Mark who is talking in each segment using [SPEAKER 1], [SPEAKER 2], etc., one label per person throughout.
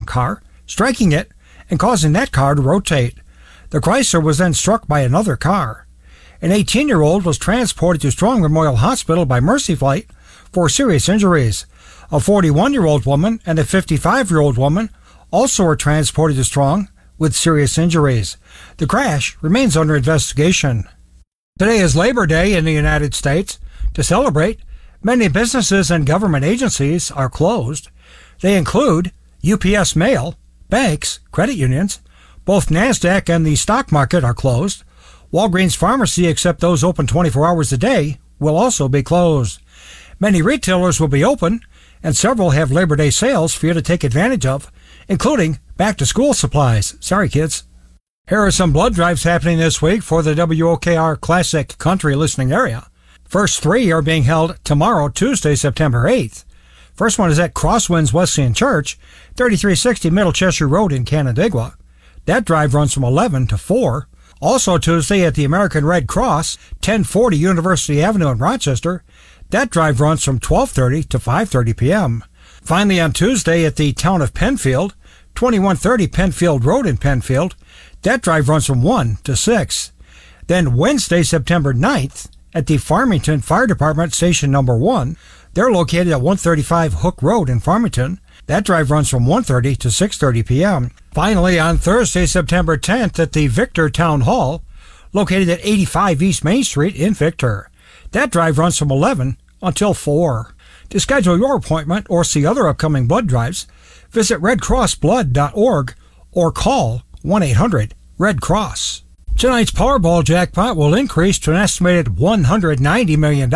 [SPEAKER 1] car, striking it and causing that car to rotate. The Chrysler was then struck by another car. An 18-year-old was transported to Strong Memorial Hospital by Mercy Flight for serious injuries. A 41-year-old woman and a 55-year-old woman also were transported to Strong with serious injuries. The crash remains under investigation. Today is Labor Day in the United States. To celebrate, many businesses and government agencies are closed. They include UPS Mail, banks, credit unions. Both NASDAQ and the stock market are closed. Walgreens Pharmacy, except those open 24 hours a day, will also be closed. Many retailers will be open, and several have Labor Day sales for you to take advantage of, including back-to-school supplies. Sorry, kids. Here are some blood drives happening this week for the WOKR Classic Country listening area. First three are being held tomorrow, Tuesday, September 8th. First one is at Crosswinds Wesleyan Church, 3360 Middle Cheshire Road in Canandaigua. That drive runs from 11 to 4. Also Tuesday at the American Red Cross, 1040 University Avenue in Rochester. That drive runs from 12:30 to 5:30 p.m. Finally on Tuesday at the Town of Penfield, 2130 Penfield Road in Penfield. That drive runs from 1 to 6. Then Wednesday, September 9th, at the Farmington Fire Department Station Number 1. They're located at 135 Hook Road in Farmington. That drive runs from 1:30 to 6:30 p.m. Finally, on Thursday, September 10th, at the Victor Town Hall, located at 85 East Main Street in Victor. That drive runs from 11 until 4. To schedule your appointment or see other upcoming blood drives, visit redcrossblood.org or call 1-800-RED-CROSS. Tonight's Powerball jackpot will increase to an estimated $190 million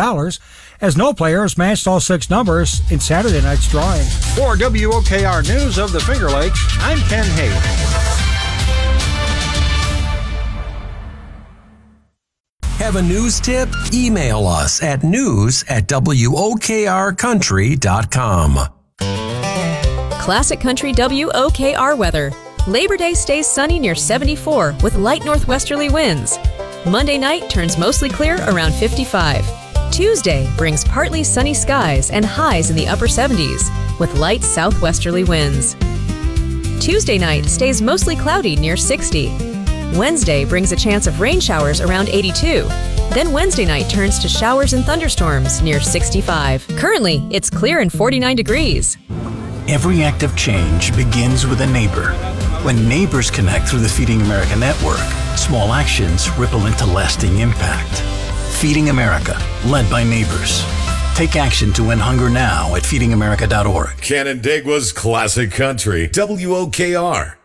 [SPEAKER 1] as no players matched all 6 numbers in Saturday night's drawing. For WOKR News of the Finger Lakes, I'm Ken Hayes.
[SPEAKER 2] Have a news tip? Email us at news@wokrcountry.com.
[SPEAKER 3] Classic Country WOKR weather. Labor Day stays sunny near 74 with light northwesterly winds. Monday night turns mostly clear around 55. Tuesday brings partly sunny skies and highs in the upper 70s with light southwesterly winds. Tuesday night stays mostly cloudy near 60. Wednesday brings a chance of rain showers around 82. Then Wednesday night turns to showers and thunderstorms near 65. Currently, it's clear and 49 degrees.
[SPEAKER 4] Every act of change begins with a neighbor. When neighbors connect through the Feeding America network, small actions ripple into lasting impact. Feeding America, led by neighbors. Take action to end hunger now at feedingamerica.org.
[SPEAKER 5] Canandaigua's Classic Country, WOKR.